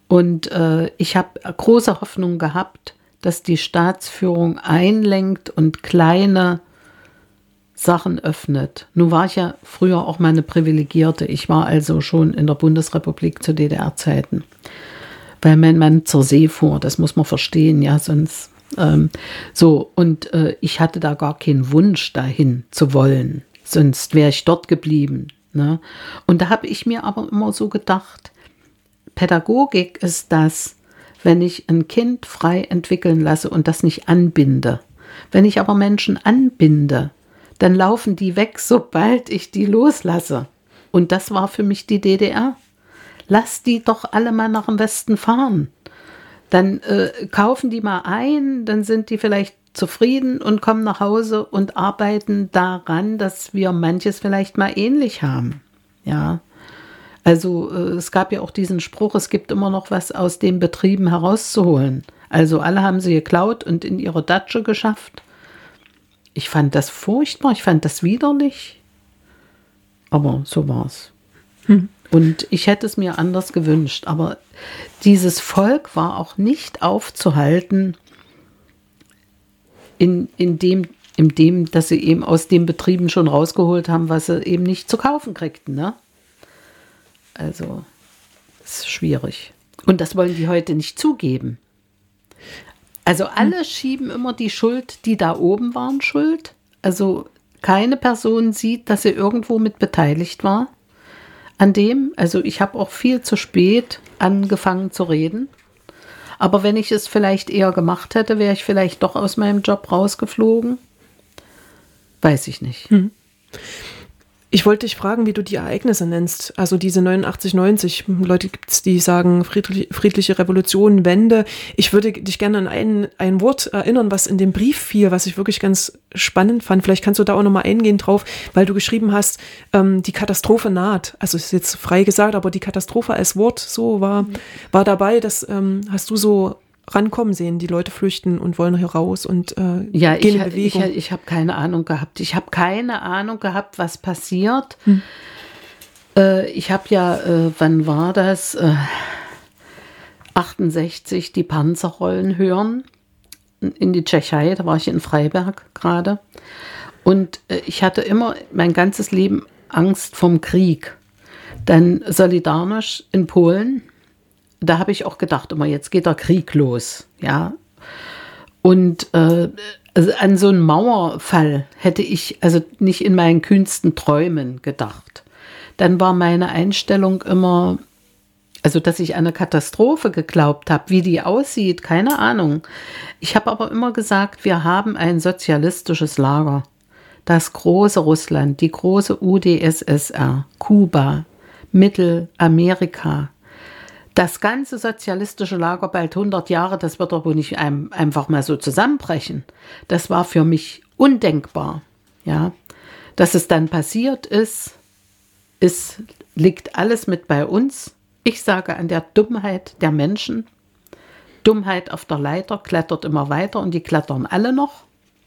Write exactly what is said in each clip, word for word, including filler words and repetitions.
Und äh, ich habe große Hoffnung gehabt, dass die Staatsführung einlenkt und kleine Sachen öffnet. Nun war ich ja früher auch mal eine Privilegierte. Ich war also schon in der Bundesrepublik zu D D R-Zeiten, weil mein Mann zur See fuhr. Das muss man verstehen, ja, sonst ähm, so. Und äh, ich hatte da gar keinen Wunsch dahin zu wollen, sonst wäre ich dort geblieben. Ne? Und da habe ich mir aber immer so gedacht, Pädagogik ist das, wenn ich ein Kind frei entwickeln lasse und das nicht anbinde. Wenn ich aber Menschen anbinde, dann laufen die weg, sobald ich die loslasse. Und das war für mich die D D R. Lass die doch alle mal nach dem Westen fahren. Dann äh, kaufen die mal ein, dann sind die vielleicht zufrieden und kommen nach Hause und arbeiten daran, dass wir manches vielleicht mal ähnlich haben. Ja. Also äh, es gab ja auch diesen Spruch, es gibt immer noch was aus den Betrieben herauszuholen. Also alle haben sie geklaut und in ihre Datsche geschafft. Ich fand das furchtbar, ich fand das widerlich. Aber so war's. Hm. Und ich hätte es mir anders gewünscht. Aber dieses Volk war auch nicht aufzuhalten, in, in, dem, in dem, dass sie eben aus den Betrieben schon rausgeholt haben, was sie eben nicht zu kaufen kriegten, ne? Also, das ist schwierig. Und das wollen die heute nicht zugeben. Also alle hm. schieben immer die Schuld, die da oben waren, schuld. Also keine Person sieht, dass sie irgendwo mit beteiligt war an dem. Also ich habe auch viel zu spät angefangen zu reden. Aber wenn ich es vielleicht eher gemacht hätte, wäre ich vielleicht doch aus meinem Job rausgeflogen. Weiß ich nicht. Hm. Ich wollte dich fragen, wie du die Ereignisse nennst. Also diese neunundachtzig, neunzig. Leute gibt es, die sagen friedlich, friedliche Revolution, Wende. Ich würde dich gerne an ein, ein Wort erinnern, was in dem Brief fiel, was ich wirklich ganz spannend fand. Vielleicht kannst du da auch nochmal eingehen drauf, weil du geschrieben hast, ähm, die Katastrophe naht. Also ist jetzt frei gesagt, aber die Katastrophe als Wort so war, mhm. war dabei. Das ähm, hast du so rankommen sehen, die Leute flüchten und wollen hier raus und äh, ja, gehen ich, in Bewegung. Ich, ich habe keine Ahnung gehabt. Ich habe keine Ahnung gehabt, was passiert. Hm. Äh, ich habe ja, äh, wann war das? Äh, achtundsechzig die Panzerrollen hören in die Tschechei. Da war ich in Freiberg gerade. Und äh, ich hatte immer mein ganzes Leben Angst vom Krieg. Dann Solidarność in Polen. Da habe ich auch gedacht, immer jetzt geht der Krieg los, ja. Und äh, also an so einen Mauerfall hätte ich also nicht in meinen kühnsten Träumen gedacht. Dann war meine Einstellung immer, also dass ich an eine Katastrophe geglaubt habe, wie die aussieht, keine Ahnung. Ich habe aber immer gesagt, wir haben ein sozialistisches Lager. Das große Russland, die große U d S S R, Kuba, Mittelamerika. Das ganze sozialistische Lager, bald hundert Jahre, das wird doch wohl nicht ein, einfach mal so zusammenbrechen. Das war für mich undenkbar. Ja. Dass es dann passiert ist, ist, liegt alles mit bei uns. Ich sage an der Dummheit der Menschen. Dummheit auf der Leiter klettert immer weiter und die klettern alle noch.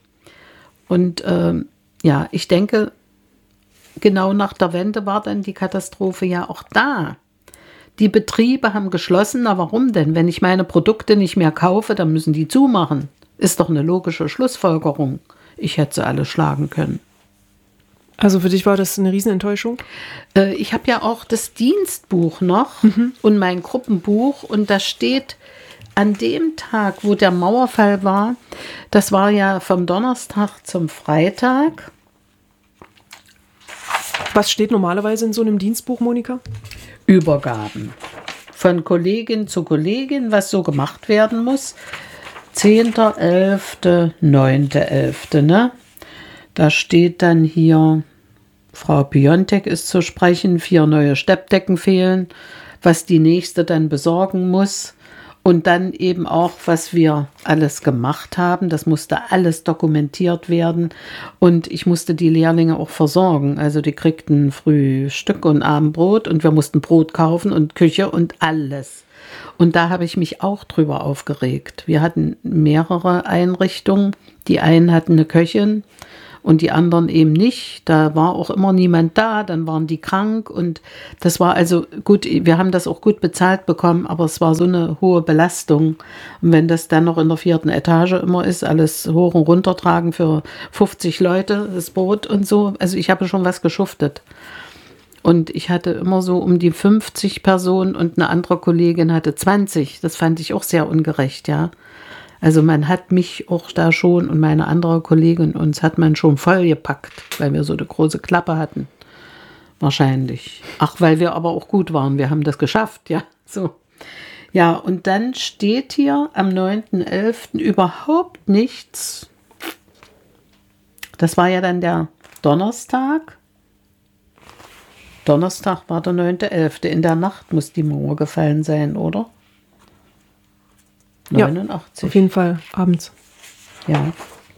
Und ähm, ja, ich denke, genau nach der Wende war dann die Katastrophe ja auch da. Die Betriebe haben geschlossen. Na, warum denn? Wenn ich meine Produkte nicht mehr kaufe, dann müssen die zumachen. Ist doch eine logische Schlussfolgerung. Ich hätte sie alle schlagen können. Also für dich war das eine Riesenenttäuschung? Äh, ich habe ja auch das Dienstbuch noch mhm. und mein Gruppenbuch. Und da steht an dem Tag, wo der Mauerfall war, das war ja vom Donnerstag zum Freitag. Was steht normalerweise in so einem Dienstbuch, Monika? Übergaben von Kollegin zu Kollegin, was so gemacht werden muss. zehnter elfter, neunter elfter Ne? Da steht dann hier, Frau Piontek ist zu sprechen, vier neue Steppdecken fehlen, was die nächste dann besorgen muss. Und dann eben auch, was wir alles gemacht haben. Das musste alles dokumentiert werden. Und ich musste die Lehrlinge auch versorgen. Also die kriegten Frühstück und Abendbrot und wir mussten Brot kaufen und Küche und alles. Und da habe ich mich auch drüber aufgeregt. Wir hatten mehrere Einrichtungen. Die einen hatten eine Köchin und die anderen eben nicht. Da war auch immer niemand da, dann waren die krank und das war also gut, wir haben das auch gut bezahlt bekommen, aber es war so eine hohe Belastung. Und wenn das dann noch in der vierten Etage immer ist, alles hoch und runter tragen für fünfzig Leute, das Brot und so, also ich habe schon was geschuftet. Und ich hatte immer so um die fünfzig Personen und eine andere Kollegin hatte zwanzig. Das fand ich auch sehr ungerecht, ja. Also man hat mich auch da schon und meine andere Kollegin, uns hat man schon vollgepackt, weil wir so eine große Klappe hatten. Wahrscheinlich. Ach, weil wir aber auch gut waren. Wir haben das geschafft, ja. So. Ja, und dann steht hier am neunten elften überhaupt nichts. Das war ja dann der Donnerstag. Donnerstag war der neunte elfte In der Nacht muss die Mauer gefallen sein, oder? neunundachtzig. Ja, auf jeden Fall abends. Ja.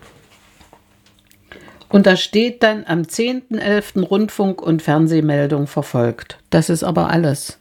Und da steht dann am zehnten elften Rundfunk- und Fernsehmeldung verfolgt. Das ist aber alles.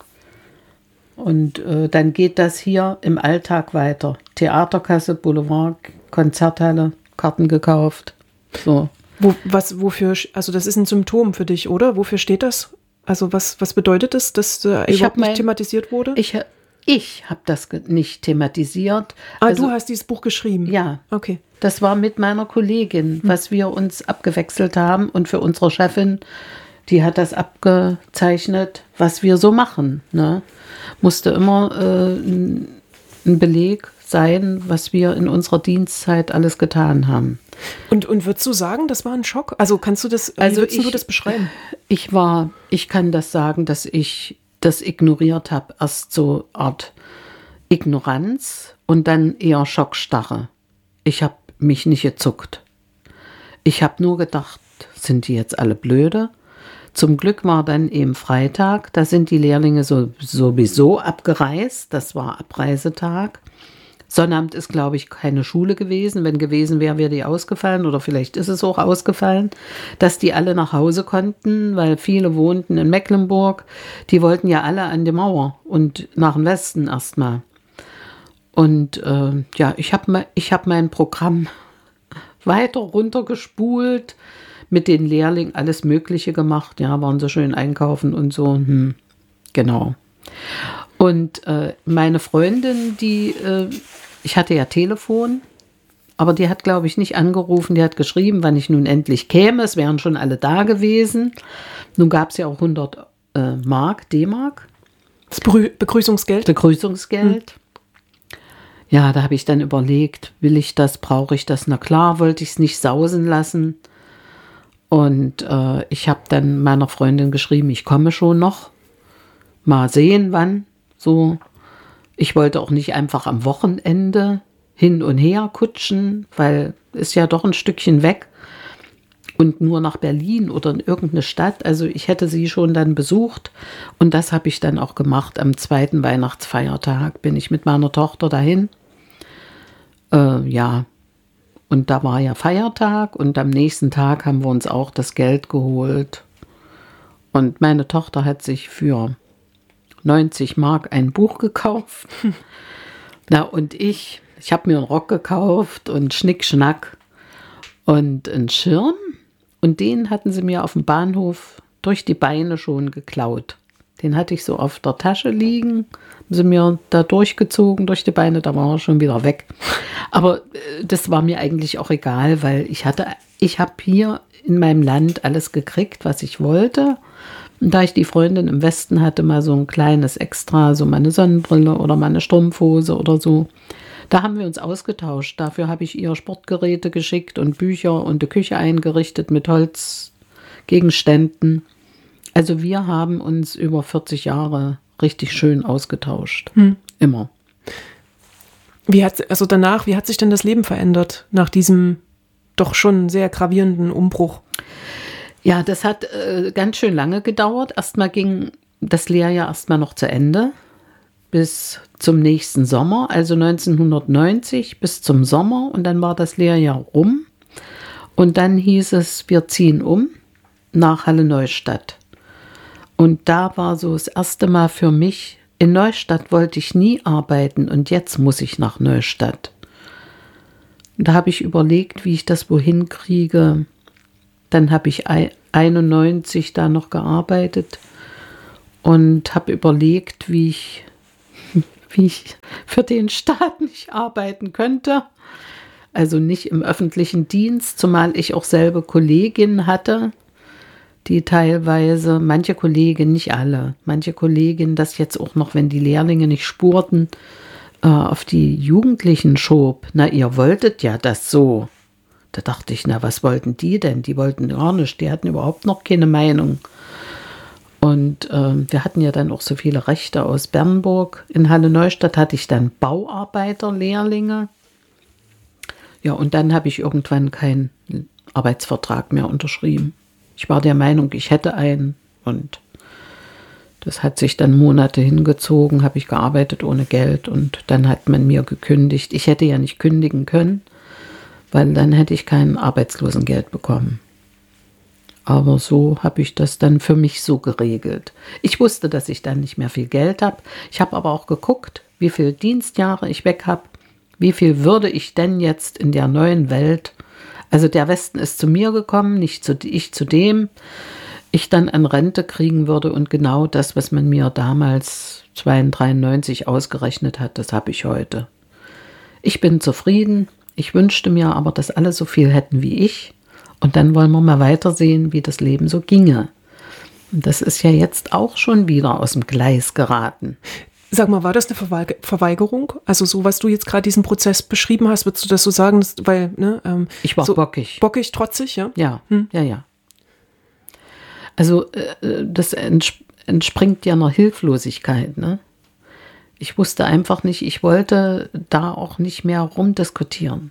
Und äh, dann geht das hier im Alltag weiter. Theaterkasse, Boulevard, Konzerthalle, Karten gekauft. So. Wo, was, wofür, also das ist ein Symptom für dich, oder? Wofür steht das? Also was, was bedeutet das, dass äh, überhaupt nicht mein, thematisiert wurde? Ich Ich habe das nicht thematisiert. Ah, also, du hast dieses Buch geschrieben? Ja. Okay. Das war mit meiner Kollegin, was wir uns abgewechselt haben. Und für unsere Chefin, die hat das abgezeichnet, was wir so machen. Ne? Musste immer äh, ein Beleg sein, was wir in unserer Dienstzeit alles getan haben. Und, und würdest du sagen, das war ein Schock? Also kannst du das, also wie würdest ich, du das beschreiben? Ich war, ich kann das sagen, dass ich das ignoriert habe, erst so Art Ignoranz und dann eher Schockstarre. Ich habe mich nicht gezuckt. Ich habe nur gedacht, sind die jetzt alle blöde? Zum Glück war dann eben Freitag, da sind die Lehrlinge so, sowieso abgereist, das war Abreisetag. Sonnabend ist, glaube ich, keine Schule gewesen. Wenn gewesen wäre, wäre die ausgefallen oder vielleicht ist es auch ausgefallen, dass die alle nach Hause konnten, weil viele wohnten in Mecklenburg. Die wollten ja alle an die Mauer und nach dem Westen erstmal. Und äh, ja, ich habe ich hab mein Programm weiter runtergespult, mit den Lehrlingen alles Mögliche gemacht. Ja, waren so schön einkaufen und so. Hm, genau. Und äh, meine Freundin, die, äh, ich hatte ja Telefon, aber die hat, glaube ich, nicht angerufen. Die hat geschrieben, wann ich nun endlich käme. Es wären schon alle da gewesen. Nun gab es ja auch hundert äh, Mark, D-Mark. Das Begrü- Begrüßungsgeld? Begrüßungsgeld. Hm. Ja, da habe ich dann überlegt, will ich das, brauche ich das? Na klar, wollte ich es nicht sausen lassen. Und äh, ich habe dann meiner Freundin geschrieben, ich komme schon noch. Mal sehen, wann. So, ich wollte auch nicht einfach am Wochenende hin und her kutschen, weil ist ja doch ein Stückchen weg und nur nach Berlin oder in irgendeine Stadt. Also ich hätte sie schon dann besucht und das habe ich dann auch gemacht. Am zweiten Weihnachtsfeiertag bin ich mit meiner Tochter dahin. Äh, ja, und da war ja Feiertag und am nächsten Tag haben wir uns auch das Geld geholt. Und meine Tochter hat sich für neunzig Mark ein Buch gekauft. Na, und ich, ich habe mir einen Rock gekauft und Schnick-Schnack und einen Schirm. Und den hatten sie mir auf dem Bahnhof durch die Beine schon geklaut. Den hatte ich so auf der Tasche liegen, haben sie mir da durchgezogen durch die Beine, da war er schon wieder weg. Aber äh, das war mir eigentlich auch egal, weil ich hatte, ich habe hier in meinem Land alles gekriegt, was ich wollte. Und da ich die Freundin im Westen hatte, mal so ein kleines Extra, so meine Sonnenbrille oder meine Strumpfhose oder so. Da haben wir uns ausgetauscht. Dafür habe ich ihr Sportgeräte geschickt und Bücher und die Küche eingerichtet mit Holzgegenständen. Also wir haben uns über vierzig Jahre richtig schön ausgetauscht. Hm. Immer. Wie hat, also danach, wie hat sich denn das Leben verändert nach diesem doch schon sehr gravierenden Umbruch? Ja, das hat äh, ganz schön lange gedauert. Erstmal ging das Lehrjahr erstmal noch zu Ende bis zum nächsten Sommer, also neunzehnhundertneunzig bis zum Sommer und dann war das Lehrjahr rum und dann hieß es, wir ziehen um nach Halle-Neustadt. Und da war so das erste Mal für mich in Neustadt wollte ich nie arbeiten und jetzt muss ich nach Neustadt. Da habe ich überlegt, wie ich das wohin kriege. Dann habe ich einundneunzig da noch gearbeitet und habe überlegt, wie ich, wie ich für den Staat nicht arbeiten könnte. Also nicht im öffentlichen Dienst, zumal ich auch selber Kolleginnen hatte, die teilweise, manche Kolleginnen, nicht alle, manche Kolleginnen, das jetzt auch noch, wenn die Lehrlinge nicht spurten, äh, auf die Jugendlichen schob. Na, ihr wolltet ja das so. Da dachte ich, na, was wollten die denn? Die wollten gar nicht, die hatten überhaupt noch keine Meinung. Und äh, wir hatten ja dann auch so viele Rechte aus Bernburg. In Halle-Neustadt hatte ich dann Bauarbeiterlehrlinge. Ja, und dann habe ich irgendwann keinen Arbeitsvertrag mehr unterschrieben. Ich war der Meinung, ich hätte einen und das hat sich dann Monate hingezogen, habe ich gearbeitet ohne Geld und dann hat man mir gekündigt. Ich hätte ja nicht kündigen können, weil dann hätte ich kein Arbeitslosengeld bekommen. Aber so habe ich das dann für mich so geregelt. Ich wusste, dass ich dann nicht mehr viel Geld habe. Ich habe aber auch geguckt, wie viele Dienstjahre ich weg habe. Wie viel würde ich denn jetzt in der neuen Welt, also der Westen ist zu mir gekommen, nicht zu, ich zu dem, ich dann an Rente kriegen würde und genau das, was man mir damals dreiundneunzig ausgerechnet hat, das habe ich heute. Ich bin zufrieden, ich wünschte mir aber, dass alle so viel hätten wie ich und dann wollen wir mal weitersehen, wie das Leben so ginge. Und das ist ja jetzt auch schon wieder aus dem Gleis geraten. Sag mal, war das eine Verweig- Verweigerung? Also so, was du jetzt gerade diesen Prozess beschrieben hast, würdest du das so sagen? Dass, weil, ne, ähm, ich war so bockig. Bockig, trotzig, ja? Ja, hm. ja, ja. Also äh, das entsp- entspringt ja einer Hilflosigkeit, ne? Ich wusste einfach nicht, ich wollte da auch nicht mehr rumdiskutieren.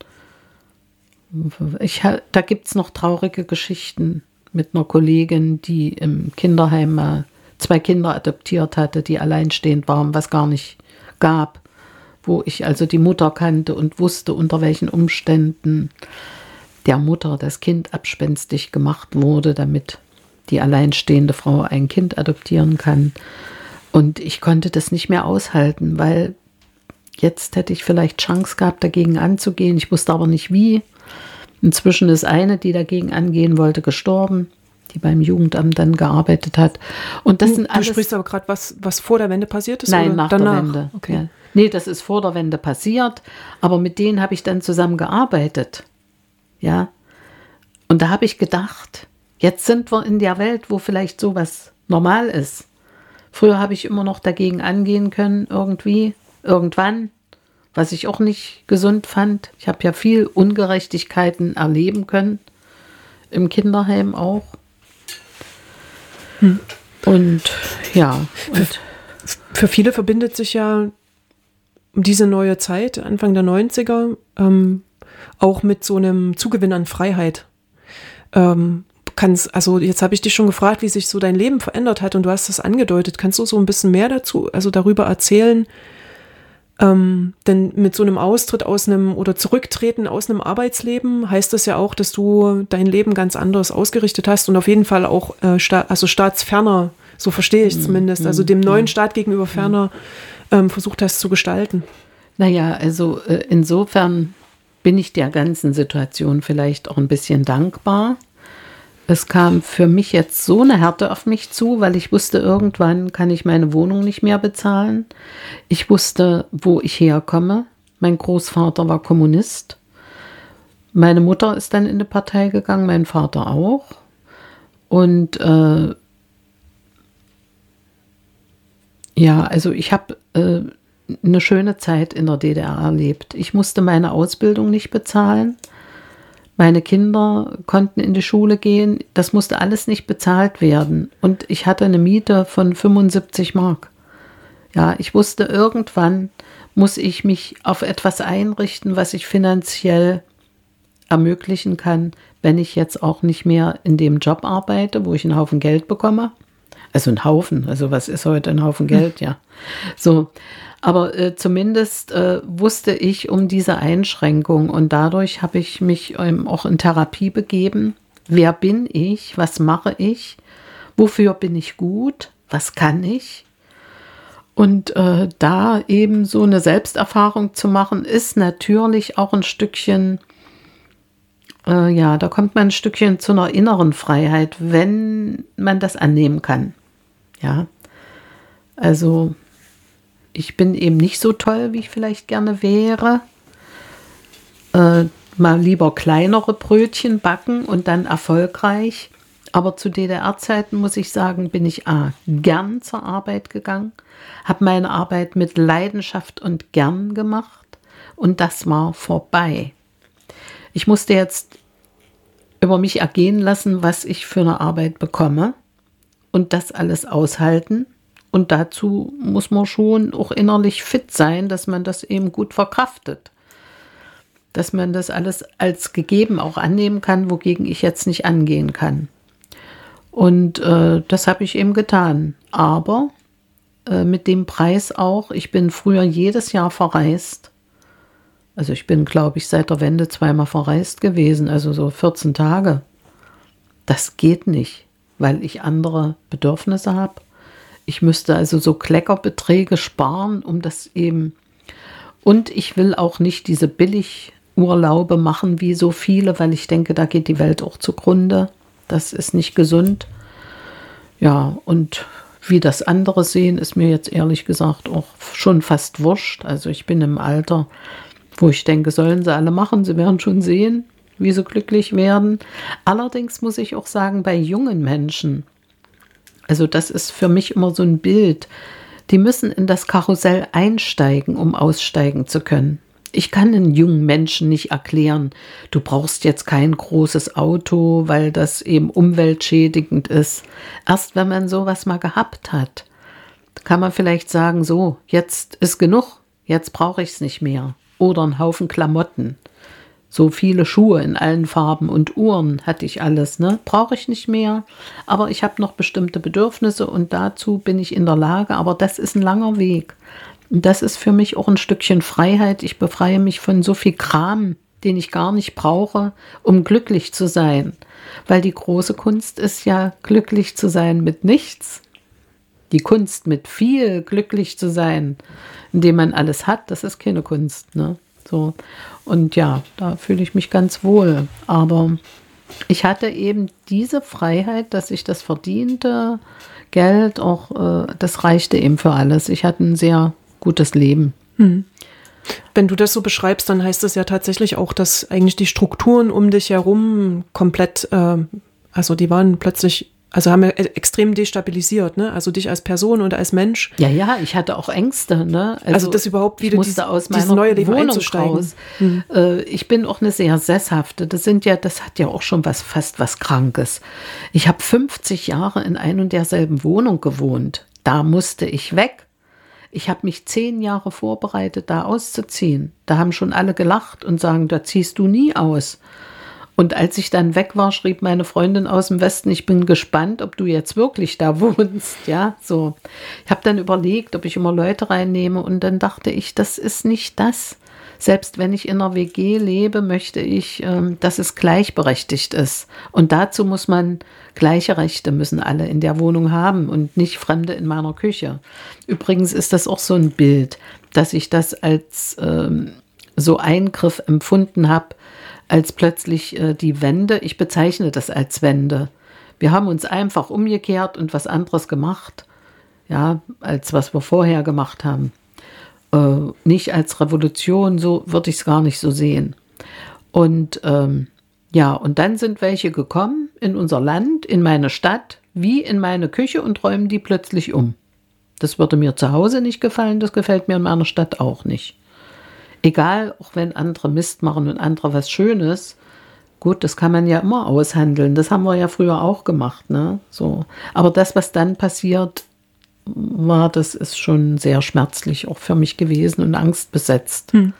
Ich, da gibt es noch traurige Geschichten mit einer Kollegin, die im Kinderheim mal zwei Kinder adoptiert hatte, die alleinstehend waren, was gar nicht gab, wo ich also die Mutter kannte und wusste, unter welchen Umständen der Mutter das Kind abspenstig gemacht wurde, damit die alleinstehende Frau ein Kind adoptieren kann. Und ich konnte das nicht mehr aushalten, weil jetzt hätte ich vielleicht Chance gehabt, dagegen anzugehen. Ich wusste aber nicht wie. Inzwischen ist eine, die dagegen angehen wollte, gestorben, die beim Jugendamt dann gearbeitet hat. Und das du, sind alles, du sprichst aber gerade, was, was vor der Wende passiert ist? Nein, oder nach danach? der Wende. Okay. Ja. Nee, das ist vor der Wende passiert, aber mit denen habe ich dann zusammen gearbeitet. Ja. Und da habe ich gedacht, jetzt sind wir in der Welt, wo vielleicht sowas normal ist. Früher habe ich immer noch dagegen angehen können, irgendwie, irgendwann, was ich auch nicht gesund fand. Ich habe ja viel Ungerechtigkeiten erleben können, im Kinderheim auch. Hm. Und ja. Und für, für viele verbindet sich ja diese neue Zeit, Anfang der neunziger, ähm, auch mit so einem Zugewinn an Freiheit. Ähm, kannst, also jetzt habe ich dich schon gefragt, wie sich so dein Leben verändert hat und du hast das angedeutet. Kannst du so ein bisschen mehr dazu, also darüber erzählen? Ähm, denn mit so einem Austritt aus einem oder Zurücktreten aus einem Arbeitsleben heißt das ja auch, dass du dein Leben ganz anders ausgerichtet hast und auf jeden Fall auch äh, sta- also staatsferner, so verstehe ich zumindest, also dem neuen Staat gegenüber ferner ähm, versucht hast zu gestalten. Naja, also äh, insofern bin ich der ganzen Situation vielleicht auch ein bisschen dankbar. Es kam für mich jetzt so eine Härte auf mich zu, weil ich wusste, irgendwann kann ich meine Wohnung nicht mehr bezahlen. Ich wusste, wo ich herkomme. Mein Großvater war Kommunist. Meine Mutter ist dann in die Partei gegangen, mein Vater auch. Und äh, ja, also ich habe äh, eine schöne Zeit in der D D R erlebt. Ich musste meine Ausbildung nicht bezahlen. Meine Kinder konnten in die Schule gehen. Das musste alles nicht bezahlt werden. Und ich hatte eine Miete von fünfundsiebzig Mark. Ja, ich wusste, irgendwann muss ich mich auf etwas einrichten, was ich finanziell ermöglichen kann, wenn ich jetzt auch nicht mehr in dem Job arbeite, wo ich einen Haufen Geld bekomme. Also ein Haufen, also was ist heute ein Haufen Geld, ja. So, aber äh, zumindest äh, wusste ich um diese Einschränkung und dadurch habe ich mich ähm, auch in Therapie begeben. Wer bin ich? Was mache ich? Wofür bin ich gut? Was kann ich? Und äh, da eben so eine Selbsterfahrung zu machen, ist natürlich auch ein Stückchen, äh, ja, da kommt man ein Stückchen zu einer inneren Freiheit, wenn man das annehmen kann. Ja, also ich bin eben nicht so toll, wie ich vielleicht gerne wäre. Äh, mal lieber kleinere Brötchen backen und dann erfolgreich. Aber zu D D R-Zeiten, muss ich sagen, bin ich A, gern zur Arbeit gegangen, habe meine Arbeit mit Leidenschaft und gern gemacht und das war vorbei. Ich musste jetzt über mich ergehen lassen, was ich für eine Arbeit bekomme und das alles aushalten. Und dazu muss man schon auch innerlich fit sein, dass man das eben gut verkraftet. Dass man das alles als gegeben auch annehmen kann, wogegen ich jetzt nicht angehen kann. Und äh, das habe ich eben getan. Aber äh, mit dem Preis auch, ich bin früher jedes Jahr verreist. Also ich bin, glaube ich, seit der Wende zweimal verreist gewesen, also so vierzehn Tage. Das geht nicht, weil ich andere Bedürfnisse habe. Ich müsste also so Kleckerbeträge sparen, um das eben... Und ich will auch nicht diese Billigurlaube machen wie so viele, weil ich denke, da geht die Welt auch zugrunde. Das ist nicht gesund. Ja, und wie das andere sehen, ist mir jetzt ehrlich gesagt auch schon fast wurscht. Also ich bin im Alter, wo ich denke, sollen sie alle machen. Sie werden schon sehen, wie sie glücklich werden. Allerdings muss ich auch sagen, bei jungen Menschen, also das ist für mich immer so ein Bild, die müssen in das Karussell einsteigen, um aussteigen zu können. Ich kann einen jungen Menschen nicht erklären, du brauchst jetzt kein großes Auto, weil das eben umweltschädigend ist. Erst wenn man sowas mal gehabt hat, kann man vielleicht sagen, so, jetzt ist genug, jetzt brauche ich es nicht mehr. Oder einen Haufen Klamotten. So viele Schuhe in allen Farben und Uhren hatte ich alles, ne? Brauche ich nicht mehr, aber ich habe noch bestimmte Bedürfnisse und dazu bin ich in der Lage, aber das ist ein langer Weg. Und das ist für mich auch ein Stückchen Freiheit. Ich befreie mich von so viel Kram, den ich gar nicht brauche, um glücklich zu sein. Weil die große Kunst ist ja, glücklich zu sein mit nichts. Die Kunst mit viel glücklich zu sein, indem man alles hat, das ist keine Kunst, ne? So. Und ja, da fühle ich mich ganz wohl. Aber ich hatte eben diese Freiheit, dass ich das verdiente Geld auch, äh, das reichte eben für alles. Ich hatte ein sehr gutes Leben. Hm. Wenn du das so beschreibst, dann heißt es ja tatsächlich auch, dass eigentlich die Strukturen um dich herum komplett, äh, also die waren plötzlich, also haben ja extrem destabilisiert, ne? Also dich als Person und als Mensch. Ja, ja, ich hatte auch Ängste, ne? Also, also das überhaupt wieder dieses, aus dieses neue Leben Wohnung einzusteigen. Raus. Mhm. Äh, ich bin auch eine sehr sesshafte. Das sind ja, das hat ja auch schon was, fast was Krankes. Ich habe fünfzig Jahre in ein und derselben Wohnung gewohnt. Da musste ich weg. Ich habe mich zehn Jahre vorbereitet, da auszuziehen. Da haben schon alle gelacht und sagen, da ziehst du nie aus. Und als ich dann weg war, schrieb meine Freundin aus dem Westen, ich bin gespannt, ob du jetzt wirklich da wohnst. Ja, so. Ich habe dann überlegt, ob ich immer Leute reinnehme und dann dachte ich, das ist nicht das. Selbst wenn ich in einer W G lebe, möchte ich, ähm, dass es gleichberechtigt ist. Und dazu muss man, gleiche Rechte müssen alle in der Wohnung haben und nicht Fremde in meiner Küche. Übrigens ist das auch so ein Bild, dass ich das als ähm, so Eingriff empfunden habe, als plötzlich äh, die Wende, ich bezeichne das als Wende. Wir haben uns einfach umgekehrt und was anderes gemacht, ja, als was wir vorher gemacht haben. Äh, nicht als Revolution, so würde ich es gar nicht so sehen. Und ähm, ja, und dann sind welche gekommen in unser Land, in meine Stadt, wie in meine Küche und räumen die plötzlich um. Das würde mir zu Hause nicht gefallen, das gefällt mir in meiner Stadt auch nicht. Egal, auch wenn andere Mist machen und andere was Schönes, gut, das kann man ja immer aushandeln. Das haben wir ja früher auch gemacht, ne? So. Aber das, was dann passiert war, das ist schon sehr schmerzlich auch für mich gewesen und angstbesetzt. Hm.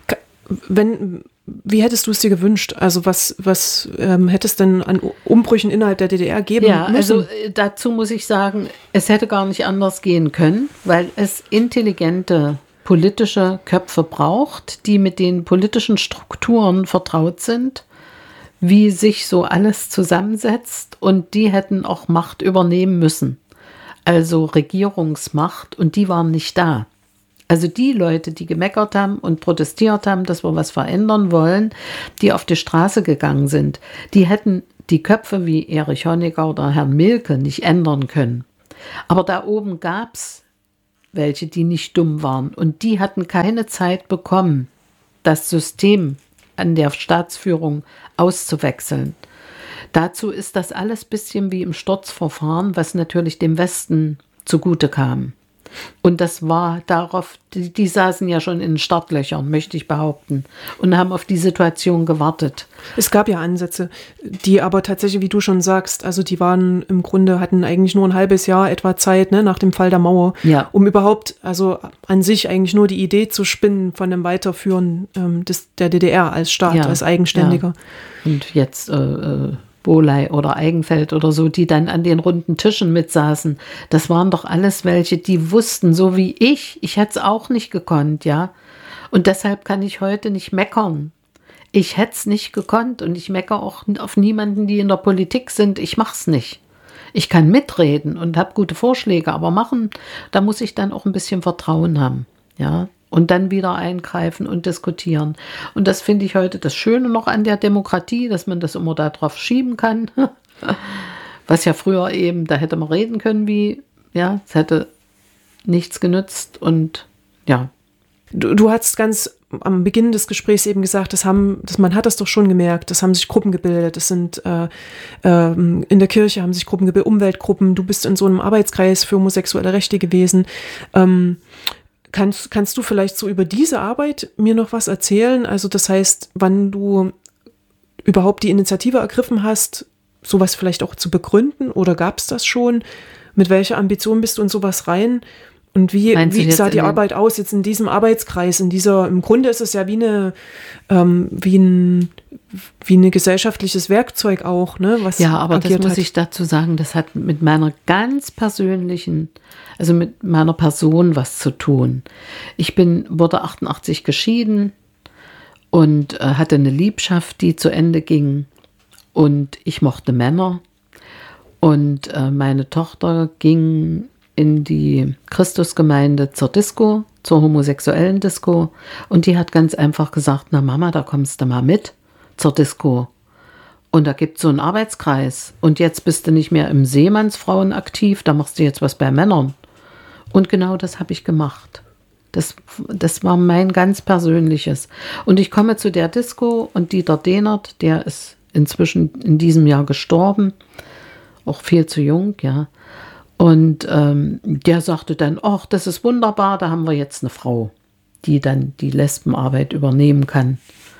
Wenn, wie hättest du es dir gewünscht? Also was, was ähm, hätte es denn an Umbrüchen innerhalb der D D R geben ja, müssen? Also dazu muss ich sagen, es hätte gar nicht anders gehen können, weil es intelligente politische Köpfe braucht, die mit den politischen Strukturen vertraut sind, wie sich so alles zusammensetzt und die hätten auch Macht übernehmen müssen. also Regierungsmacht, und die waren nicht da. Also die Leute, die gemeckert haben und protestiert haben, dass wir was verändern wollen, die auf die Straße gegangen sind, die hätten die Köpfe wie Erich Honecker oder Herrn Milke nicht ändern können. Aber da oben gab es welche, die nicht dumm waren, und die hatten keine Zeit bekommen, das System an der Staatsführung auszuwechseln. Dazu ist das alles ein bisschen wie im Sturzverfahren, was natürlich dem Westen zugute kam. Und das war darauf, die, die saßen ja schon in den Startlöchern, möchte ich behaupten, und haben auf die Situation gewartet. Es gab ja Ansätze, die aber tatsächlich, wie du schon sagst, also die waren im Grunde, hatten eigentlich nur ein halbes Jahr etwa Zeit, ne, nach dem Fall der Mauer, ja. um überhaupt, also an sich eigentlich nur die Idee zu spinnen von dem Weiterführen ähm, des, der D D R als Staat, ja. als Eigenständiger. Ja. Und jetzt äh, äh, Bohley oder Eigenfeld oder so, die dann an den runden Tischen mitsaßen, das waren doch alles welche, die wussten, so wie ich, ich hätte es auch nicht gekonnt, ja. Und deshalb kann ich heute nicht meckern. Ich hätte es nicht gekonnt, und ich meckere auch auf niemanden, die in der Politik sind. Ich mache es nicht. Ich kann mitreden und habe gute Vorschläge, aber machen, da muss ich dann auch ein bisschen Vertrauen haben, ja. Und dann wieder eingreifen und diskutieren. Und das finde ich heute das Schöne noch an der Demokratie, dass man das immer da drauf schieben kann. Was ja früher eben, da hätte man reden können wie, ja, es hätte nichts genützt, und ja. Du, du hast ganz am Beginn des Gesprächs eben gesagt, das haben, das, man hat das doch schon gemerkt, das haben sich Gruppen gebildet, das sind äh, äh, in der Kirche haben sich Gruppen gebildet, Umweltgruppen, du bist in so einem Arbeitskreis für homosexuelle Rechte gewesen. Ähm, Kannst, kannst du vielleicht so über diese Arbeit mir noch was erzählen? Also das heißt, wann du überhaupt die Initiative ergriffen hast, sowas vielleicht auch zu begründen, oder gab es das schon? Mit welcher Ambition bist du in sowas rein? Und wie, wie sah die Arbeit aus jetzt in diesem Arbeitskreis? In dieser, im Grunde ist es ja wie eine, ähm, wie ein, wie ein gesellschaftliches Werkzeug auch, ne? Was ja, aber das muss hat. ich dazu sagen, das hat mit meiner ganz persönlichen, also mit meiner Person was zu tun. Ich bin, wurde achtundachtzig geschieden und äh, hatte eine Liebschaft, die zu Ende ging, und ich mochte Männer, und äh, meine Tochter ging in die Christusgemeinde zur Disco, zur homosexuellen Disco, und die hat ganz einfach gesagt, na Mama, da kommst du mal mit zur Disco. Und da gibt es so einen Arbeitskreis, und jetzt bist du nicht mehr im Seemannsfrauen aktiv, da machst du jetzt was bei Männern. Und genau das habe ich gemacht. Das, das war mein ganz persönliches. Und ich komme zu der Disco, und Dieter Dehnert, der ist inzwischen in diesem Jahr gestorben, auch viel zu jung, ja. Und ähm, der sagte dann, ach, das ist wunderbar, da haben wir jetzt eine Frau, die dann die Lesbenarbeit übernehmen kann.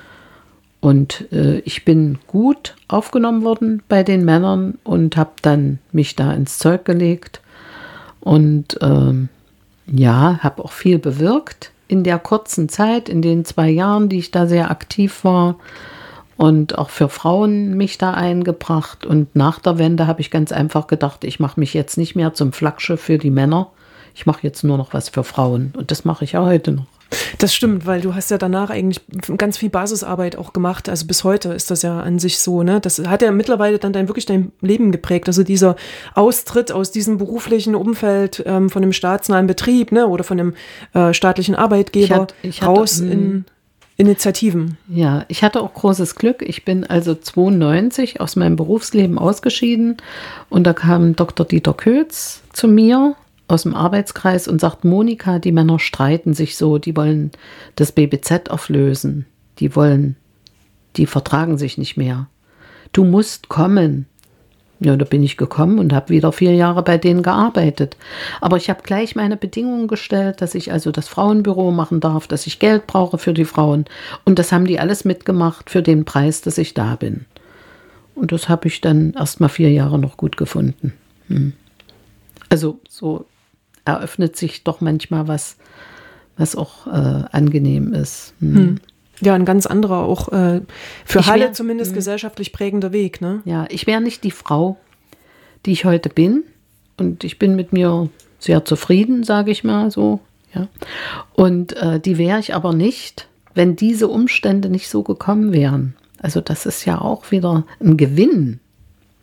Und äh, ich bin gut aufgenommen worden bei den Männern und habe dann mich da ins Zeug gelegt. Und ähm, ja, habe auch viel bewirkt in der kurzen Zeit, in den zwei Jahren, die ich da sehr aktiv war. Und auch für Frauen mich da eingebracht. Und nach der Wende habe ich ganz einfach gedacht, ich mache mich jetzt nicht mehr zum Flaggschiff für die Männer. Ich mache jetzt nur noch was für Frauen. Und das mache ich auch heute noch. Das stimmt, weil du hast ja danach eigentlich ganz viel Basisarbeit auch gemacht. Also bis heute ist das ja an sich so, ne? Das hat ja mittlerweile dann dein, wirklich dein Leben geprägt. Also dieser Austritt aus diesem beruflichen Umfeld ähm, von dem staatsnahen Betrieb, ne? Oder von dem äh, staatlichen Arbeitgeber ich hatte, ich hatte, raus in Initiativen. Ja, ich hatte auch großes Glück. Ich bin also zweiundneunzig aus meinem Berufsleben ausgeschieden, und da kam Doktor Dieter Kötz zu mir aus dem Arbeitskreis und sagt, Monika, die Männer streiten sich so, die wollen das B B Z auflösen, die wollen, die vertragen sich nicht mehr. Du musst kommen. Ja, da bin ich gekommen und habe wieder vier Jahre bei denen gearbeitet. Aber ich habe gleich meine Bedingungen gestellt, dass ich also das Frauenbüro machen darf, dass ich Geld brauche für die Frauen. Und das haben die alles mitgemacht für den Preis, dass ich da bin. Und das habe ich dann erst mal vier Jahre noch gut gefunden. Hm. Also so eröffnet sich doch manchmal was, was auch äh, angenehm ist. Hm. Hm. Ja, ein ganz anderer, auch äh, für Ich Halle wär, zumindest mh. gesellschaftlich prägender Weg, ne? Ja, ich wäre nicht die Frau, die ich heute bin. Und ich bin mit mir sehr zufrieden, sage ich mal so. Ja. Und äh, die wäre ich aber nicht, wenn diese Umstände nicht so gekommen wären. Also das ist ja auch wieder ein Gewinn.